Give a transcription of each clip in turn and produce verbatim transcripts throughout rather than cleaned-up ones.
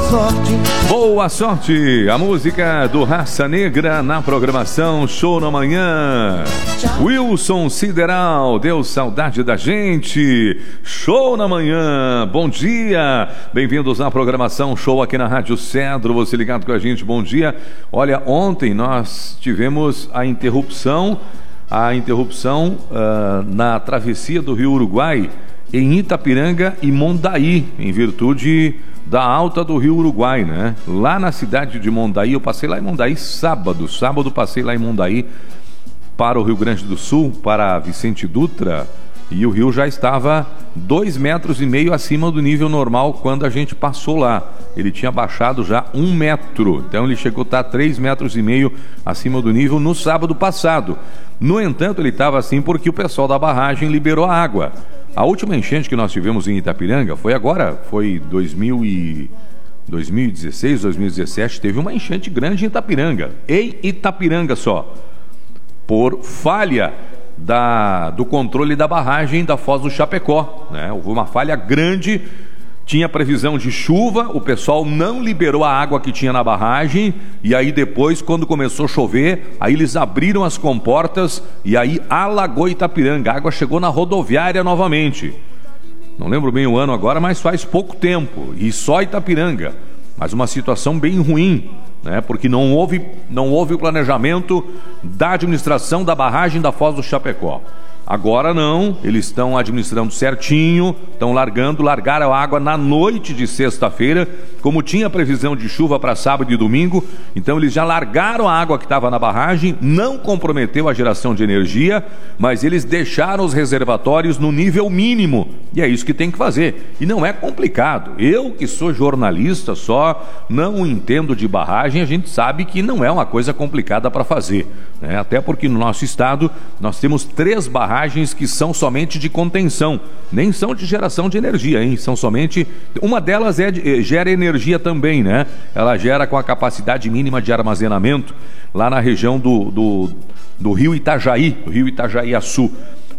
sorte. Boa sorte, a música do Raça Negra na programação Show na Manhã. Wilson Sideral, deu saudade da gente. Show na Manhã, bom dia. Bem-vindos à programação Show aqui na Rádio Cedro. Você ligado com a gente, bom dia. Olha, ontem nós tivemos a interrupção, a interrupção uh, na travessia do Rio Uruguai em Itapiranga e Mondaí, em virtude da alta do Rio Uruguai, né? Lá na cidade de Mondaí, eu passei lá em Mondaí sábado, sábado passei lá em Mondaí para o Rio Grande do Sul, para Vicente Dutra, e o rio já estava dois metros e meio acima do nível normal quando a gente passou lá. Ele tinha baixado já um metro, então ele chegou a estar três metros e meio acima do nível no sábado passado. No entanto, ele estava assim porque o pessoal da barragem liberou a água. A última enchente que nós tivemos em Itapiranga foi agora, foi dois mil e dezesseis, dois mil e dezessete, teve uma enchente grande em Itapiranga, em Itapiranga só, por falha da, do controle da barragem da Foz do Chapecó, né? Houve uma falha grande, tinha previsão de chuva, o pessoal não liberou a água que tinha na barragem, e aí depois, quando começou a chover, aí eles abriram as comportas e aí alagou Itapiranga, a água chegou na rodoviária novamente. Não lembro bem o ano agora, mas faz pouco tempo, e só Itapiranga. Mas uma situação bem ruim, né? Porque não houve, não houve o planejamento da administração da barragem da Foz do Chapecó. Agora não, eles estão administrando certinho, estão largando, largaram a água na noite de sexta-feira, como tinha previsão de chuva para sábado e domingo, então eles já largaram a água que estava na barragem, não comprometeu a geração de energia, mas eles deixaram os reservatórios no nível mínimo, e é isso que tem que fazer, e não é complicado. Eu que sou jornalista só, não entendo de barragem, a gente sabe que não é uma coisa complicada para fazer, né? Até porque no nosso estado nós temos três barragens que são somente de contenção, nem são de geração de energia, hein? São somente, uma delas é de, gera energia também, né? Ela gera com a capacidade mínima de armazenamento lá na região do, do, do Rio Itajaí, do Rio Itajaí-Açu,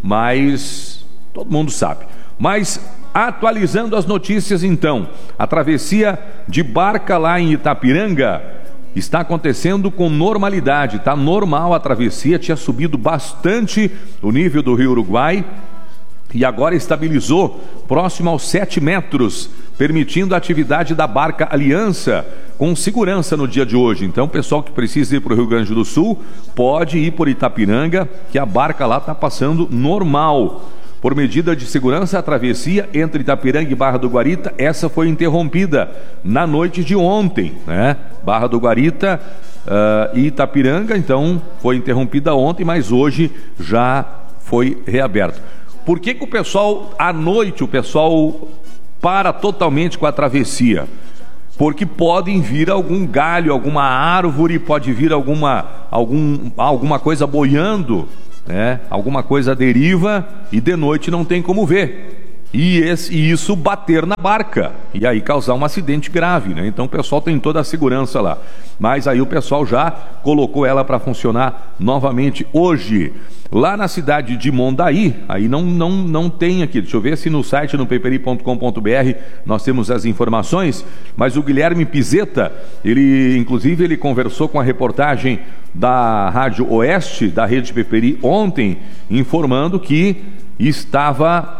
mas todo mundo sabe. Mas atualizando as notícias então, a travessia de barca lá em Itapiranga está acontecendo com normalidade, está normal a travessia, tinha subido bastante o nível do Rio Uruguai e agora estabilizou próximo aos sete metros, permitindo a atividade da barca Aliança com segurança no dia de hoje. Então o pessoal que precisa ir para o Rio Grande do Sul pode ir por Itapiranga, que a barca lá está passando normal. Por medida de segurança, a travessia entre Itapiranga e Barra do Guarita, essa foi interrompida na noite de ontem, né? Barra do Guarita uh, e Itapiranga, então, foi interrompida ontem, mas hoje já foi reaberto. Por que que o pessoal, à noite, o pessoal para totalmente com a travessia? Porque podem vir algum galho, alguma árvore, pode vir alguma, algum, alguma coisa boiando, né? Alguma coisa deriva e de noite não tem como ver. E, esse, e isso bater na barca e aí causar um acidente grave, né? Então o pessoal tem toda a segurança lá. Mas aí o pessoal já colocou ela para funcionar novamente hoje. Lá na cidade de Mondaí, aí não, não, não tem aqui, deixa eu ver se no site, no peperi ponto com ponto br, nós temos as informações, mas o Guilherme Pizeta, ele, inclusive, ele conversou com a reportagem da Rádio Oeste, da Rede Peperi, ontem, informando que estava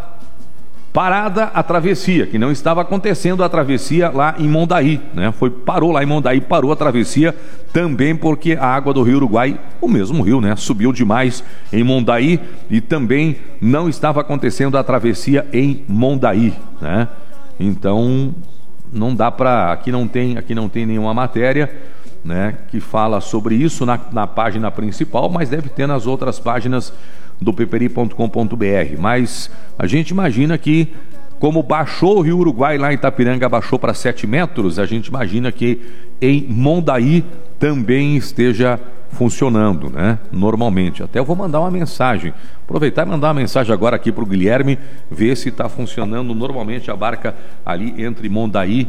parada a travessia, que não estava acontecendo a travessia lá em Mondaí, né? Foi, parou lá em Mondaí, parou a travessia também porque a água do Rio Uruguai, o mesmo rio, né? Subiu demais em Mondaí e também não estava acontecendo a travessia em Mondaí, né? Então, não dá para, aqui não tem, aqui não tem nenhuma matéria, né, que fala sobre isso na, na página principal, mas deve ter nas outras páginas do peperi ponto com ponto br. Mas a gente imagina que, como baixou o Rio Uruguai lá em Itapiranga, baixou para sete metros, a gente imagina que em Mondaí também esteja funcionando, né? Normalmente. Até eu vou mandar uma mensagem, aproveitar e mandar uma mensagem agora aqui para o Guilherme, ver se está funcionando normalmente a barca ali entre Mondaí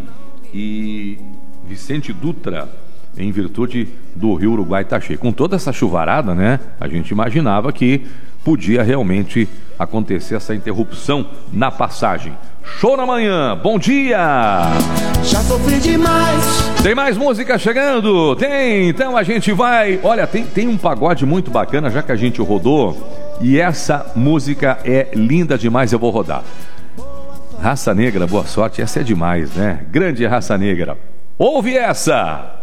e Vicente Dutra, em virtude do Rio Uruguai estar cheio. Com toda essa chuvarada, né? A gente imaginava que podia realmente acontecer essa interrupção na passagem. Show na Manhã, bom dia! Já sofri demais Tem mais música chegando? Tem, então a gente vai... Olha, tem, tem um pagode muito bacana, já que a gente rodou. E essa música é linda demais, eu vou rodar. Raça Negra, boa sorte, essa é demais, né? Grande Raça Negra. Ouve essa!